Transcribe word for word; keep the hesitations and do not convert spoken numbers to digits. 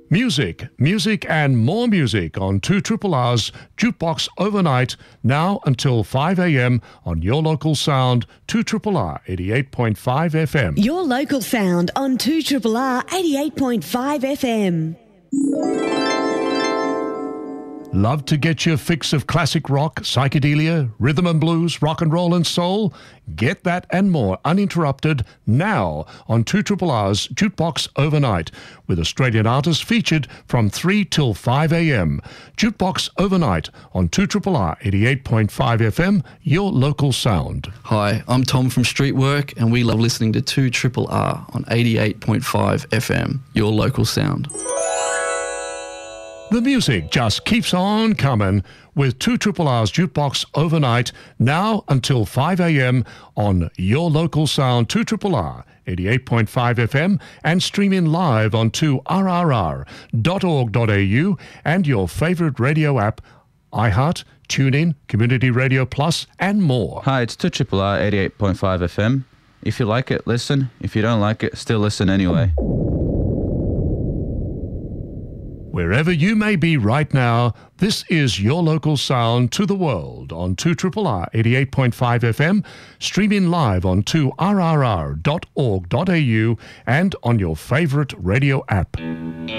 Music, music and more music on two R R's Jukebox Overnight, now until five a.m. on your local sound, two R R eighty-eight point five F M. Your local sound on two R R eighty-eight point five F M. Love to get your fix of classic rock, psychedelia, rhythm and blues, rock and roll and soul? Get that and more uninterrupted now on two R R's Jukebox Overnight, with Australian artists featured from three till five a.m. Jukebox Overnight on two R R eighty-eight point five F M, your local sound. Hi, I'm Tom from Streetwork, and we love listening to two R R on eighty-eight point five F M, your local sound. The music just keeps on coming with two R R's Jukebox Overnight, now until five a.m. on your local sound, two R R eighty-eight point five F M, and streaming live on two R R R dot org dot A U and your favourite radio app, iHeart, TuneIn, Community Radio Plus, and more. Hi, it's two R R eighty-eight point five F M. If you like it, listen. If you don't like it, still listen anyway. Wherever you may be right now, this is your local sound to the world on two R R eighty-eight point five F M, streaming live on two R R R dot org dot A U and on your favourite radio app.